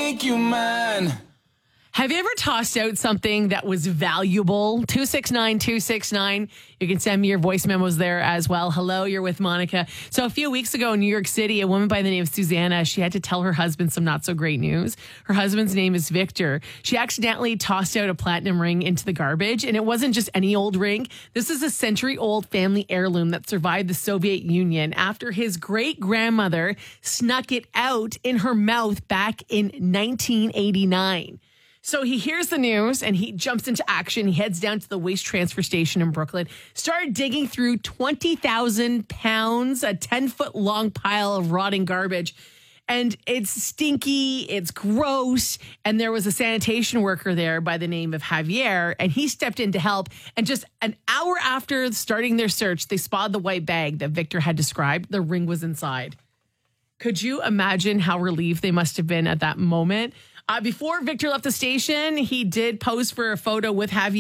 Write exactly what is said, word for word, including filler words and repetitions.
make you mine. Have you ever tossed out something that was valuable? two six nine, two six nine. You can send me your voice memos there as well. Hello, you're with Monica. So a few weeks ago in New York City, a woman by the name of Susanna, she had to tell her husband some not so great news. Her husband's name is Victor. She accidentally tossed out a platinum ring into the garbage, and it wasn't just any old ring. This is a century-old family heirloom that survived the Soviet Union after his great-grandmother snuck it out in her mouth back in nineteen eighty-nine. So he hears the news and he jumps into action. He heads down to the waste transfer station in Brooklyn, started digging through twenty thousand pounds, a ten foot long pile of rotting garbage. And it's stinky, it's gross. And there was a sanitation worker there by the name of Javier, and he stepped in to help. And just an hour after starting their search, they spotted the white bag that Victor had described. The ring was inside. Could you imagine how relieved they must have been at that moment? Uh, before Victor left the station, he did pose for a photo with Javier.